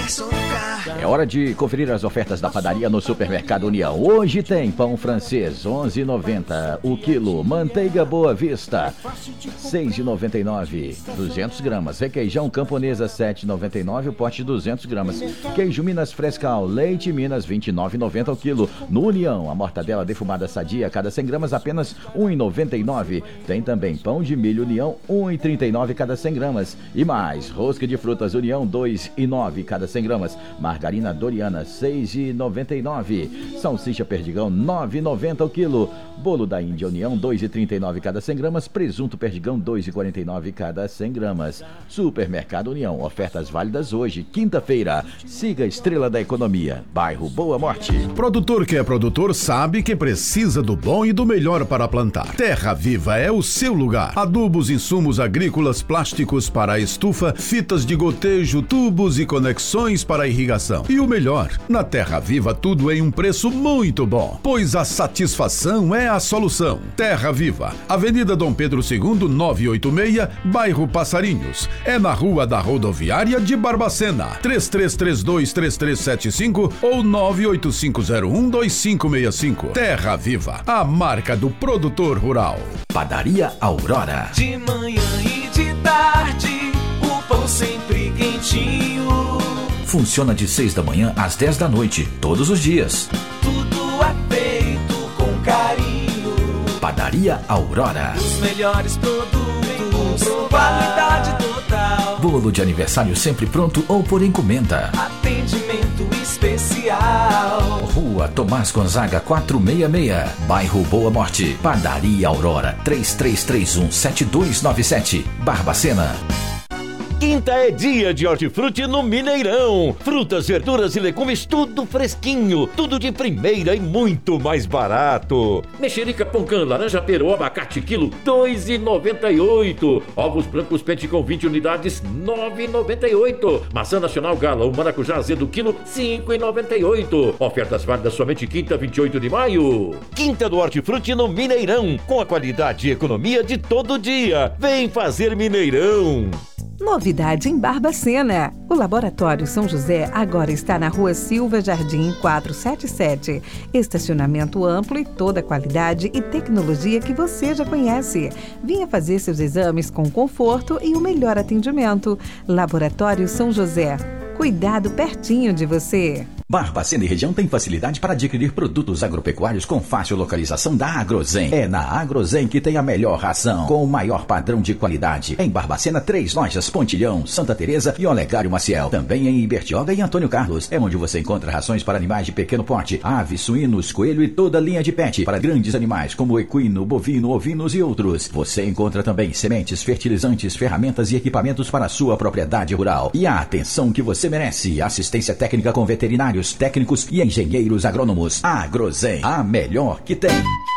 É hora de conferir as ofertas da padaria no Supermercado União. Hoje tem pão francês, 11,90 o quilo. Manteiga Boa Vista, 6,99, 200 gramas. Requeijão Camponesa, 7,99 o pote de 200 gramas. Queijo Minas Frescal, leite Minas, 29,90 o quilo. No União, a mortadela defumada Sadia, cada 100 gramas apenas 1,99. Tem também pão de milho União, 1,39 cada 100 gramas. E mais, rosca de frutas União, 2,09 cada 100 gramas. Margarina Doriana, 6,99. Salsicha Perdigão, 9,90 o quilo. Bolo da Índia União, 2,39 cada 100 gramas. Presunto Perdigão, 2,49 cada 100 gramas. Supermercado União, ofertas válidas hoje, quinta-feira. Siga a Estrela da Economia, bairro Boa Morte. Produtor que é produtor sabe que precisa do bom e do melhor para plantar. Terra Viva é o seu lugar. Adubos, insumos agrícolas, plásticos para a estufa, fitas de gotejo, tubos e conexões para a irrigação. E o melhor, na Terra Viva tudo em um preço muito bom, pois a satisfação é a solução. Terra Viva, Avenida Dom Pedro II, 986, bairro Passarinhos. É na Rua da Rodoviária de Barbacena. 3332-3375 ou 98501-2565. Terra Viva, a marca do produtor rural. Padaria Aurora. De manhã e de tarde, o pão sempre quentinho. Funciona de 6 da manhã às 10 da noite, todos os dias. Tudo é feito com carinho. Padaria Aurora. Os melhores produtos, qualidade total. Bolo de aniversário sempre pronto ou por encomenda. Atendimento especial. Rua Tomás Gonzaga 466, bairro Boa Morte. Padaria Aurora, 3331-7297, Barbacena. Quinta é dia de hortifruti no Mineirão. Frutas, verduras e legumes, tudo fresquinho, tudo de primeira e muito mais barato. Mexerica Poncã, laranja peru, abacate quilo, 2,98. Ovos brancos pente com 20 unidades, 9,98. Maçã nacional gala, o maracujá azedo quilo, 5,98. Ofertas válidas somente quinta, 28 de maio. Quinta do hortifruti no Mineirão, com a qualidade e economia de todo dia. Vem fazer Mineirão. Novidade em Barbacena. O Laboratório São José agora está na Rua Silva Jardim 477. Estacionamento amplo e toda a qualidade e tecnologia que você já conhece. Venha fazer seus exames com conforto e o melhor atendimento. Laboratório São José. Cuidado pertinho de você. Barbacena e região tem facilidade para adquirir produtos agropecuários com fácil localização da Agrozen. É na Agrozen que tem a melhor ração, com o maior padrão de qualidade. Em Barbacena, 3 lojas: Pontilhão, Santa Teresa e Olegário Maciel. Também em Ibertioga e Antônio Carlos. É onde você encontra rações para animais de pequeno porte, aves, suínos, coelho e toda a linha de pet. Para grandes animais como equino, bovino, ovinos e outros. Você encontra também sementes, fertilizantes, ferramentas e equipamentos para a sua propriedade rural. E a atenção que você merece. Assistência técnica com veterinários, técnicos e engenheiros agrônomos. Agrozen, a melhor que tem.